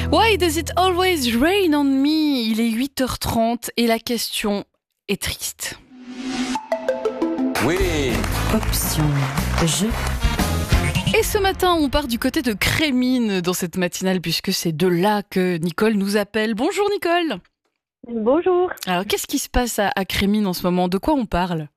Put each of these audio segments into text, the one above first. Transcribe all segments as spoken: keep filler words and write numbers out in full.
Why does it always rain on me? Il est huit heures trente et la question est triste. Oui. Option jeu. Et ce matin, on part du côté de Crémines dans cette matinale puisque c'est de là que Nicole nous appelle. Bonjour Nicole. Bonjour. Alors qu'est-ce qui se passe à, à Crémines en ce moment? De quoi on parle?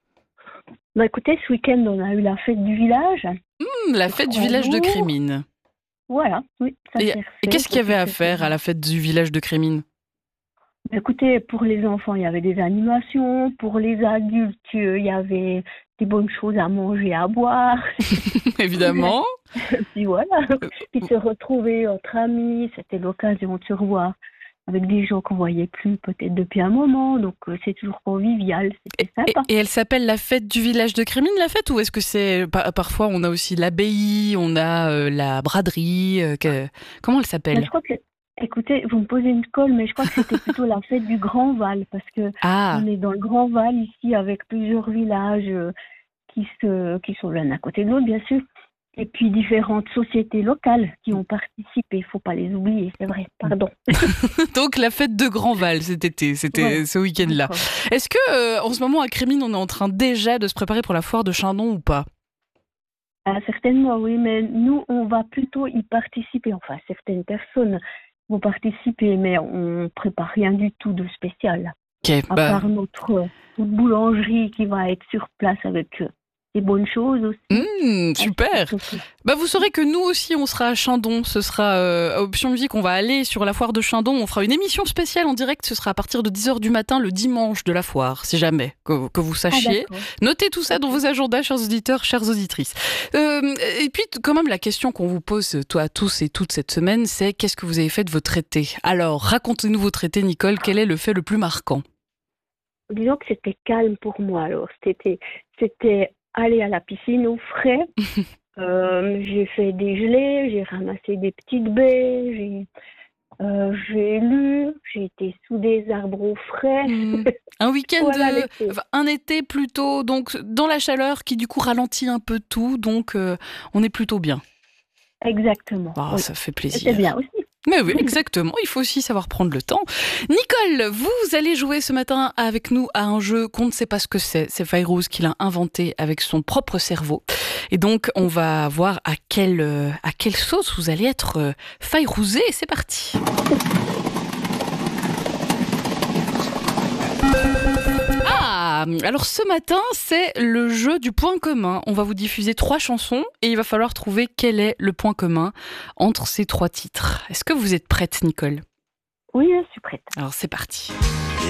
Bah écoutez, ce week-end, on a eu la fête du village. Hum, La fête du village de Crémines. Voilà, oui. Ça Et, s'est et refait, qu'est-ce qu'il y avait à ça s'est faire fait. à la fête du village de Crémines? Bah, écoutez, pour les enfants, il y avait des animations. Pour les adultes, euh, il y avait des bonnes choses à manger, à boire. Évidemment. Et puis voilà. Puis se retrouver entre amis, c'était l'occasion de se revoir avec des gens qu'on voyait plus peut-être depuis un moment. Donc euh, c'est toujours convivial, c'était Et, sympa. et elle s'appelle la fête du village de Crémines, la fête? Ou est-ce que c'est... par- Parfois, on a aussi l'abbaye, on a euh, la braderie. euh, que- Comment elle Mais s'appelle? je crois que, écoutez, vous me posez une colle, mais je crois que c'était plutôt la fête du Grand Val, parce que Ah, on est dans le Grand Val ici avec plusieurs villages euh, qui se, qui sont l'un à côté de l'autre, bien sûr. Et puis différentes sociétés locales qui ont participé. Il faut pas les oublier, c'est vrai. Pardon. donc la fête de Grandval cet été, c'était Ouais. ce week-end-là. D'accord. Est-ce que euh, en ce moment à Crémines, on est en train déjà de se préparer pour la foire de Chindon ou pas? Ah, certainement, oui, mais nous, on va plutôt y participer. Enfin, certaines personnes vont participer, mais on prépare rien du tout de spécial. Ok, À bah, part notre, euh, notre boulangerie qui va être sur place avec euh, des bonnes choses aussi. hmm, super. Aussi. Bah, vous saurez que nous aussi, on sera à Chindon. Ce sera euh, à Option Musique. On va aller sur la foire de Chindon. On fera une émission spéciale en direct. Ce sera à partir de dix heures du matin, le dimanche de la foire, si jamais, que, que vous Ah, sachiez. d'accord. Notez tout ça dans vos agendas, chers auditeurs, chères auditrices. Euh, et puis, quand même, la question qu'on vous pose, toi, à tous et toutes cette semaine, c'est qu'est-ce que vous avez fait de votre été? Alors, racontez-nous votre été, Nicole. Quel est le fait le plus marquant? Disons que c'était calme pour moi alors. C'était, c'était aller à la piscine au frais. Euh, j'ai fait des gelées, j'ai ramassé des petites baies, j'ai, euh, j'ai lu, j'ai été sous des arbres au frais. Hmm. Un week-end, Voilà euh, l'été. enfin, un été plutôt, donc dans la chaleur qui du coup ralentit un peu tout, donc euh, on est plutôt bien. Exactement. Ah, Oui. ça fait C'était plaisir. bien aussi. Mais oui, exactement. Il faut aussi savoir prendre le temps. Nicole, vous allez jouer ce matin avec nous à un jeu qu'on ne sait pas ce que c'est. C'est Fayrouz qui l'a inventé avec son propre cerveau. Et donc, on va voir à quelle, euh, à quelle sauce vous allez être euh, Fayrouzé. C'est parti. Ah, alors ce matin, c'est le jeu du point commun. On va vous diffuser trois chansons et il va falloir trouver quel est le point commun entre ces trois titres. Est-ce que vous êtes prête, Nicole? Oui, je suis prête. Alors c'est parti.